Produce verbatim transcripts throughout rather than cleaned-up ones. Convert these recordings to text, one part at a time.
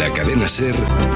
la cadena SER,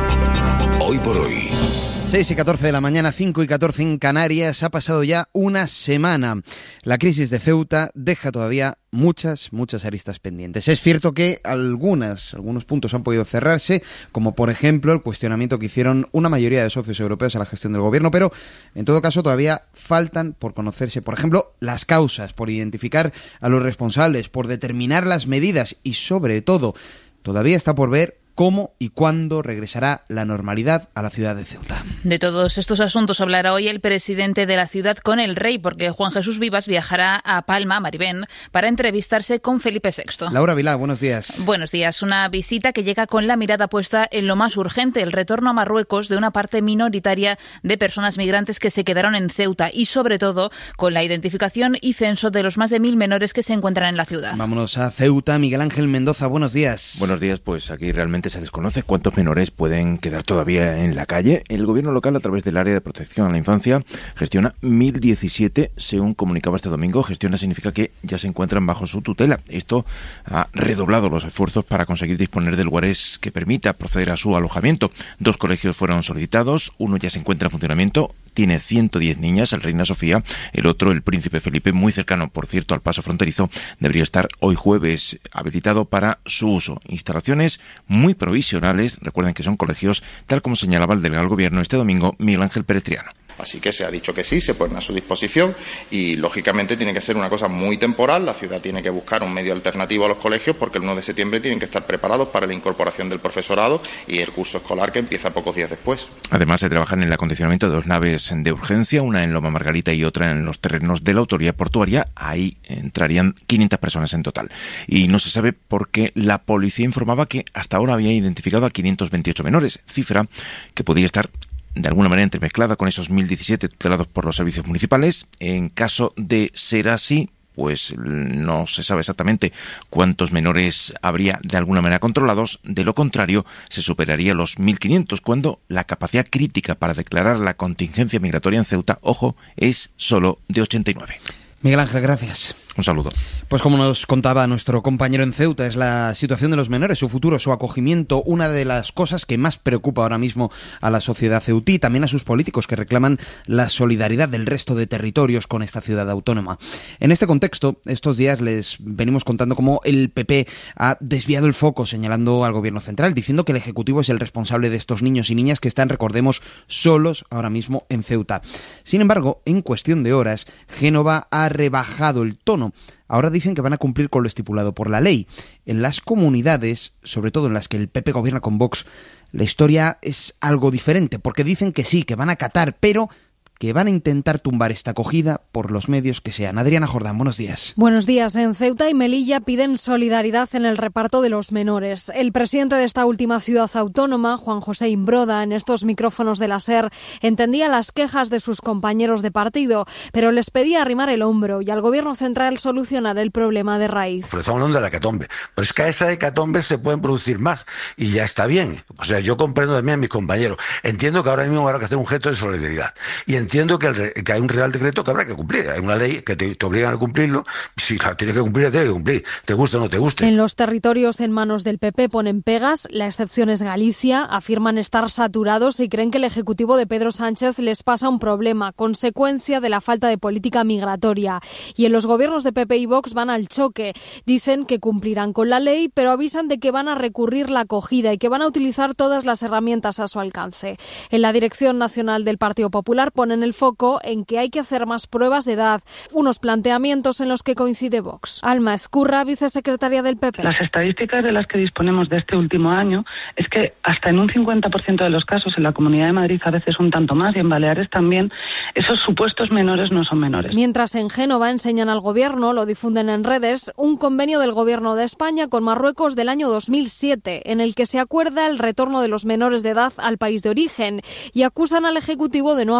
Hoy por Hoy. seis y catorce de la mañana, cinco y catorce en Canarias. Ha pasado ya una semana. La crisis de Ceuta deja todavía muchas, muchas aristas pendientes. Es cierto que algunas, algunos puntos han podido cerrarse, como por ejemplo el cuestionamiento que hicieron una mayoría de socios europeos a la gestión del gobierno, pero en todo caso todavía faltan por conocerse, por ejemplo, las causas, por identificar a los responsables, por determinar las medidas y sobre todo, todavía está por ver cómo y cuándo regresará la normalidad a la ciudad de Ceuta. De todos estos asuntos hablará hoy el presidente de la ciudad con el rey, porque Juan Jesús Vivas viajará a Palma, Maribén, para entrevistarse con Felipe sexto. Laura Vilá, buenos días. Buenos días. Una visita que llega con la mirada puesta en lo más urgente, el retorno a Marruecos de una parte minoritaria de personas migrantes que se quedaron en Ceuta y, sobre todo, con la identificación y censo de los más de mil menores que se encuentran en la ciudad. Vámonos a Ceuta. Miguel Ángel Mendoza, buenos días. Buenos días. Pues aquí realmente se desconoce cuántos menores pueden quedar todavía en la calle. El gobierno local, a través del área de protección a la infancia, gestiona mil diecisiete, según comunicaba este domingo. Gestiona significa que ya se encuentran bajo su tutela. Esto ha redoblado los esfuerzos para conseguir disponer de lugares que permita proceder a su alojamiento. Dos colegios fueron solicitados, uno ya se encuentra en funcionamiento, tiene ciento diez niñas, el Reina Sofía, el otro, el Príncipe Felipe, muy cercano, por cierto, al paso fronterizo, debería estar hoy jueves habilitado para su uso. Instalaciones muy provisionales, recuerden que son colegios, tal como señalaba el delegado del Gobierno este domingo, Miguel Ángel Pérez Triano. Así que se ha dicho que sí, se ponen a su disposición y, lógicamente, tiene que ser una cosa muy temporal. La ciudad tiene que buscar un medio alternativo a los colegios porque el uno de septiembre tienen que estar preparados para la incorporación del profesorado y el curso escolar que empieza pocos días después. Además, se trabaja en el acondicionamiento de dos naves de urgencia, una en Loma Margarita y otra en los terrenos de la autoridad portuaria. Ahí entrarían quinientas personas en total. Y no se sabe por qué la policía informaba que hasta ahora había identificado a quinientos veintiocho menores, cifra que podría estar de alguna manera entremezclada con esos mil diecisiete tutelados por los servicios municipales. En caso de ser así, pues no se sabe exactamente cuántos menores habría de alguna manera controlados. De lo contrario, se superaría los mil quinientos, cuando la capacidad crítica para declarar la contingencia migratoria en Ceuta, ojo, es solo de ochenta y nueve. Miguel Ángel, gracias. Un saludo. Pues como nos contaba nuestro compañero en Ceuta, es la situación de los menores, su futuro, su acogimiento, una de las cosas que más preocupa ahora mismo a la sociedad ceutí, también a sus políticos que reclaman la solidaridad del resto de territorios con esta ciudad autónoma. En este contexto, estos días les venimos contando cómo el P P ha desviado el foco señalando al gobierno central, diciendo que el Ejecutivo es el responsable de estos niños y niñas que están, recordemos, solos ahora mismo en Ceuta. Sin embargo, en cuestión de horas, Génova ha rebajado el tono. Ahora dicen que van a cumplir con lo estipulado por la ley. En las comunidades, sobre todo en las que el P P gobierna con Vox, la historia es algo diferente, porque dicen que sí, que van a acatar, pero que van a intentar tumbar esta acogida por los medios que sean. Adriana Jordán, buenos días. Buenos días. En Ceuta y Melilla piden solidaridad en el reparto de los menores. El presidente de esta última ciudad autónoma, Juan José Imbroda, en estos micrófonos de la SER, entendía las quejas de sus compañeros de partido, pero les pedía arrimar el hombro y al gobierno central solucionar el problema de raíz. Pero estamos hablando de la hecatombe. Pero es que a esa hecatombe se pueden producir más y ya está bien. O sea, yo comprendo también a mis compañeros. Entiendo que ahora mismo habrá que hacer un gesto de solidaridad. Y entiendo que, el, que hay un real decreto que habrá que cumplir. Hay una ley que te, te obligan a cumplirlo. Si la tienes que cumplir, la tienes que cumplir. Te guste o no te guste. En los territorios en manos del P P ponen pegas. La excepción es Galicia. Afirman estar saturados y creen que el Ejecutivo de Pedro Sánchez les pasa un problema, consecuencia de la falta de política migratoria. Y en los gobiernos de P P y Vox van al choque. Dicen que cumplirán con la ley, pero avisan de que van a recurrir la acogida y que van a utilizar todas las herramientas a su alcance. En la Dirección Nacional del Partido Popular ponen el foco en que hay que hacer más pruebas de edad, unos planteamientos en los que coincide Vox. Alma Ezcurra, vicesecretaria del P P. Las estadísticas de las que disponemos de este último año es que hasta en un cincuenta por ciento de los casos, en la Comunidad de Madrid a veces un tanto más y en Baleares también, esos supuestos menores no son menores. Mientras en Génova enseñan al gobierno, lo difunden en redes, un convenio del gobierno de España con Marruecos del año dos mil siete, en el que se acuerda el retorno de los menores de edad al país de origen y acusan al Ejecutivo de no aplicarlo.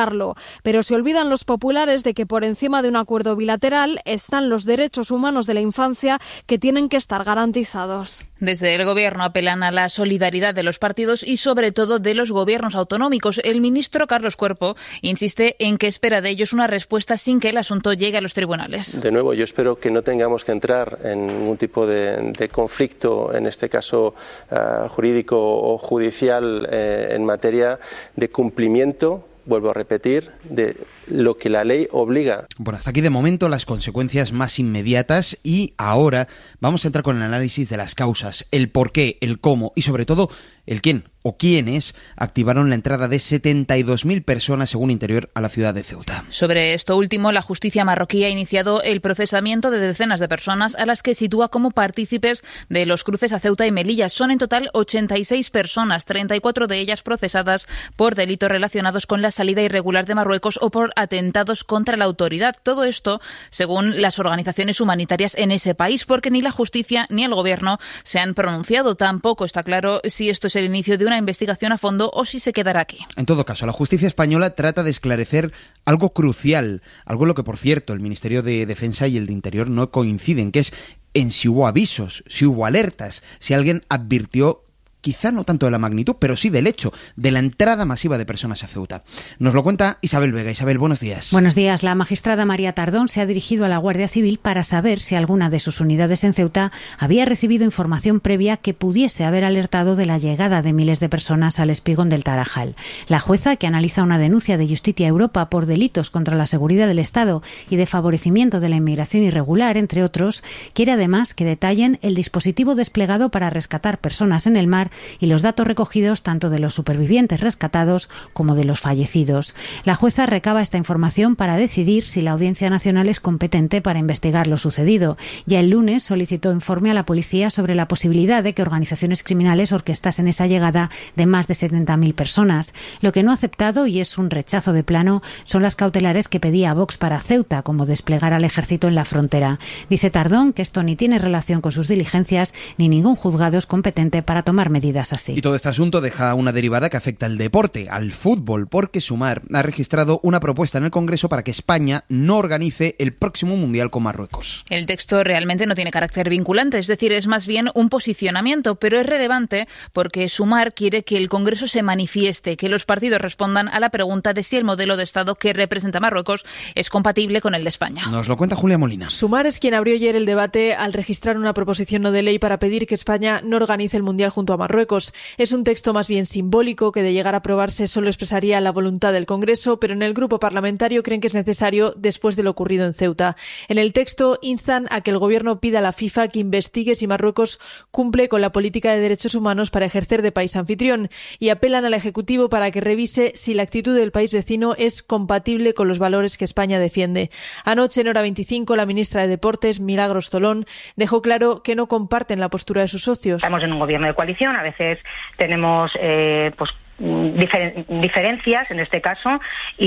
condenarlo. Pero se olvidan los populares de que por encima de un acuerdo bilateral están los derechos humanos de la infancia que tienen que estar garantizados. Desde el Gobierno apelan a la solidaridad de los partidos y sobre todo de los gobiernos autonómicos. El ministro Carlos Cuerpo insiste en que espera de ellos una respuesta sin que el asunto llegue a los tribunales. De nuevo, yo espero que no tengamos que entrar en ningún tipo de, de conflicto, en este caso uh, jurídico o judicial, eh, en materia de cumplimiento, vuelvo a repetir, de lo que la ley obliga. Bueno, hasta aquí de momento las consecuencias más inmediatas y ahora vamos a entrar con el análisis de las causas, el por qué, el cómo y sobre todo el quién o quiénes activaron la entrada de setenta y dos mil personas, según Interior, a la ciudad de Ceuta. Sobre esto último, la justicia marroquí ha iniciado el procesamiento de decenas de personas a las que sitúa como partícipes de los cruces a Ceuta y Melilla. Son en total ochenta y seis personas, treinta y cuatro de ellas procesadas por delitos relacionados con la salida irregular de Marruecos o por atentados contra la autoridad. Todo esto, según las organizaciones humanitarias en ese país, porque ni la justicia ni el gobierno se han pronunciado. Tampoco está claro si esto es el inicio de una investigación a fondo o si se quedará aquí. En todo caso, la justicia española trata de esclarecer algo crucial, algo en lo que, por cierto, el Ministerio de Defensa y el de Interior no coinciden, que es en si hubo avisos, si hubo alertas, si alguien advirtió, quizá no tanto de la magnitud, pero sí del hecho, de la entrada masiva de personas a Ceuta. Nos lo cuenta Isabel Vega. Isabel, buenos días. Buenos días. La magistrada María Tardón se ha dirigido a la Guardia Civil para saber si alguna de sus unidades en Ceuta había recibido información previa que pudiese haber alertado de la llegada de miles de personas al espigón del Tarajal. La jueza, que analiza una denuncia de Justicia Europa por delitos contra la seguridad del Estado y de favorecimiento de la inmigración irregular, entre otros, quiere además que detallen el dispositivo desplegado para rescatar personas en el mar y los datos recogidos tanto de los supervivientes rescatados como de los fallecidos. La jueza recaba esta información para decidir si la Audiencia Nacional es competente para investigar lo sucedido. Ya el lunes solicitó informe a la policía sobre la posibilidad de que organizaciones criminales orquestasen esa llegada de más de setenta mil personas. Lo que no ha aceptado, y es un rechazo de plano, son las cautelares que pedía Vox para Ceuta, como desplegar al ejército en la frontera. Dice Tardón que esto ni tiene relación con sus diligencias ni ningún juzgado es competente para tomar medidas así. Y todo este asunto deja una derivada que afecta al deporte, al fútbol, porque Sumar ha registrado una propuesta en el Congreso para que España no organice el próximo Mundial con Marruecos. El texto realmente no tiene carácter vinculante, es decir, es más bien un posicionamiento, pero es relevante porque Sumar quiere que el Congreso se manifieste, que los partidos respondan a la pregunta de si el modelo de Estado que representa Marruecos es compatible con el de España. Nos lo cuenta Julia Molina. Sumar es quien abrió ayer el debate al registrar una proposición no de ley para pedir que España no organice el Mundial junto a Marruecos. Es un texto más bien simbólico que, de llegar a aprobarse, solo expresaría la voluntad del Congreso, pero en el grupo parlamentario creen que es necesario después de lo ocurrido en Ceuta. En el texto instan a que el Gobierno pida a la FIFA que investigue si Marruecos cumple con la política de derechos humanos para ejercer de país anfitrión y apelan al Ejecutivo para que revise si la actitud del país vecino es compatible con los valores que España defiende. Anoche, en Hora veinticinco, la ministra de Deportes, Milagros Tolón, dejó claro que no comparten la postura de sus socios. Estamos en un gobierno de coalición, a veces tenemos eh, pues Difer- diferencias en este caso,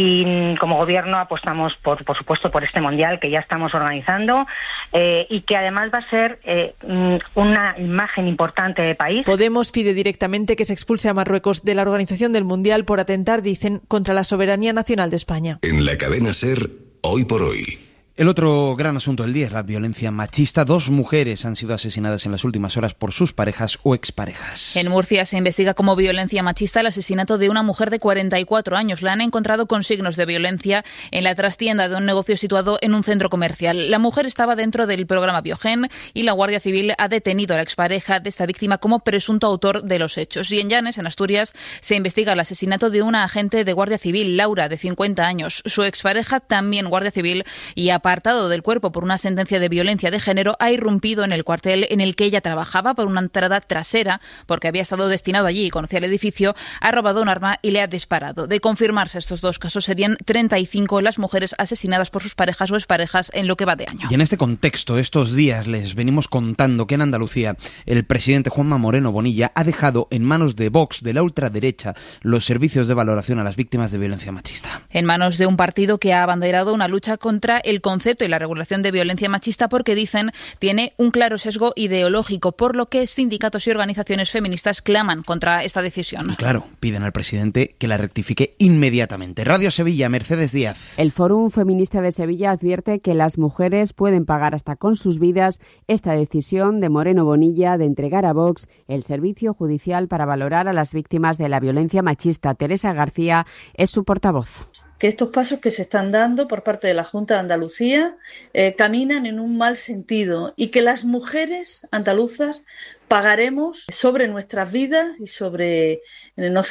y como gobierno apostamos por, por supuesto por este mundial que ya estamos organizando eh, y que además va a ser eh, una imagen importante de país. Podemos pide directamente que se expulse a Marruecos de la organización del mundial por atentar, dicen, contra la soberanía nacional de España. En la cadena SER, hoy por hoy. El otro gran asunto del día es la violencia machista. Dos mujeres han sido asesinadas en las últimas horas por sus parejas o exparejas. En Murcia se investiga como violencia machista el asesinato de una mujer de cuarenta y cuatro años. La han encontrado con signos de violencia en la trastienda de un negocio situado en un centro comercial. La mujer estaba dentro del programa Biogen y la Guardia Civil ha detenido a la expareja de esta víctima como presunto autor de los hechos. Y en Llanes, en Asturias, se investiga el asesinato de una agente de Guardia Civil, Laura, de cincuenta años. Su expareja, también Guardia Civil, y a apartado del cuerpo por una sentencia de violencia de género, ha irrumpido en el cuartel en el que ella trabajaba por una entrada trasera, porque había estado destinado allí y conocía el edificio, ha robado un arma y le ha disparado. De confirmarse estos dos casos, serían treinta y cinco las mujeres asesinadas por sus parejas o exparejas en lo que va de año. Y en este contexto, estos días les venimos contando que en Andalucía el presidente Juanma Moreno Bonilla ha dejado en manos de Vox, de la ultraderecha, los servicios de valoración a las víctimas de violencia machista. En manos de un partido que ha abanderado una lucha contra el concepto concepto y la regulación de violencia machista porque, dicen, tiene un claro sesgo ideológico, por lo que sindicatos y organizaciones feministas claman contra esta decisión. Y claro, piden al presidente que la rectifique inmediatamente. Radio Sevilla, Mercedes Díaz. El Fórum Feminista de Sevilla advierte que las mujeres pueden pagar hasta con sus vidas esta decisión de Moreno Bonilla de entregar a Vox el servicio judicial para valorar a las víctimas de la violencia machista. Teresa García es su portavoz. Que estos pasos que se están dando por parte de la Junta de Andalucía eh, caminan en un mal sentido y que las mujeres andaluzas pagaremos sobre nuestras vidas y sobre nosotros